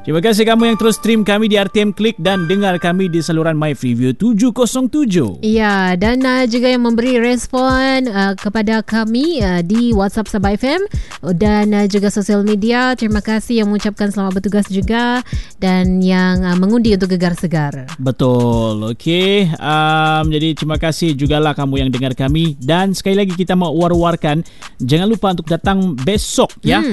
Terima kasih kamu yang terus stream kami di RTM Klik dan dengar kami di saluran My Freeview 707. Ya, dan juga yang memberi respon kepada kami di WhatsApp Sabah FM dan juga sosial media. Terima kasih yang mengucapkan selamat bertugas juga dan yang mengundi untuk Gegar Segar. Betul. Okey. Jadi terima kasih jugalah kamu yang dengar kami dan sekali lagi kita mau war-warkan jangan lupa untuk datang besok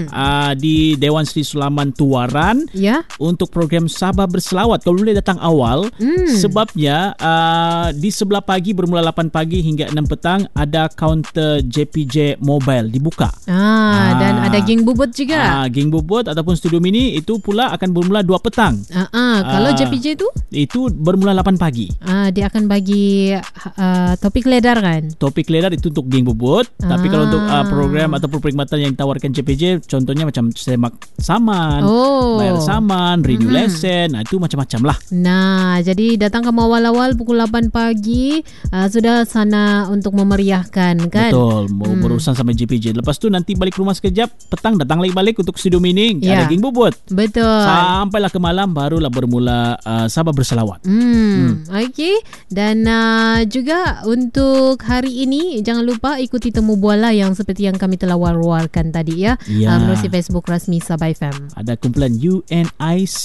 di Dewan Sri Sulaiman Tuaran. Ya. Untuk program Sabah Berselawat. Kalau boleh datang awal sebabnya di sebelah pagi bermula 8 pagi hingga 6 petang ada kaunter JPJ Mobile dibuka. Dan ada geng bubut juga. Geng bubut ataupun studio mini itu pula akan bermula 2 petang. Kalau JPJ tu? Itu bermula 8 pagi. Dia akan bagi topik ledar kan? Topik ledar itu untuk geng bubut. Tapi kalau untuk program ataupun perkhidmatan yang ditawarkan JPJ contohnya macam semak saman, bayar saman, renew lesson, itu macam-macam lah. Nah, jadi datang kamu awal-awal pukul 8 pagi sudah sana untuk memeriahkan kan? Betul, mau berurusan sama JPJ. Lepas tu nanti balik rumah sekejap, petang datang lagi balik untuk studio mini, ada geng bubut. Betul. Sampailah ke malam barulah bermula Sabah Berselawat. Okey. Dan juga untuk hari ini jangan lupa ikuti Temu Buala yang seperti yang kami telah war-warkan tadi ya. Melalui Facebook rasmi Sabah FM. Ada kumpulan UNIC.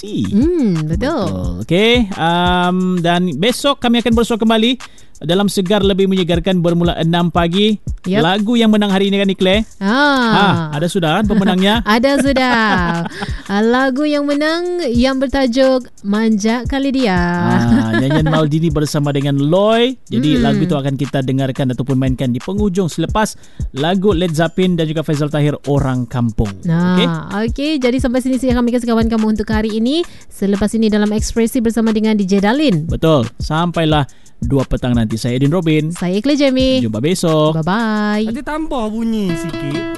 Betul. Okey. Dan besok kami akan bersua kembali dalam Segar Lebih Menyegarkan bermula 6 pagi. Lagu yang menang hari ini kan Ikle? Ada sudah kan pemenangnya? Ada sudah. Lagu yang menang yang bertajuk Manja Kali Dia. Nyanyian Maldini bersama dengan Loy. Jadi lagu itu akan kita dengarkan ataupun mainkan di penghujung selepas lagu Led Zeppelin dan juga Faizal Tahir Orang Kampung. Okey. Jadi sampai sini saya kami kasih kawan kamu untuk hari ini. Selepas ini dalam Ekspresi bersama dengan DJ Dalin. Betul. Sampailah 2 petang nanti. Saya Edin Robin. Saya Ikle Jamie. Jumpa besok. Bye-bye. Nanti tambah bunyi sikit.